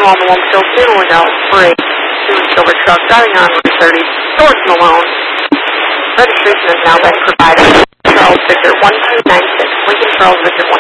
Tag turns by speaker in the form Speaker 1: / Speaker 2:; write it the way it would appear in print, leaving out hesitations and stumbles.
Speaker 1: Loma Loma Hill, Taylor Lookout, Parade, 2 Silver Truck, driving on Route 30, towards Malone. Registration has now been provided. Charles Victor 1296, Lincoln Charles Victor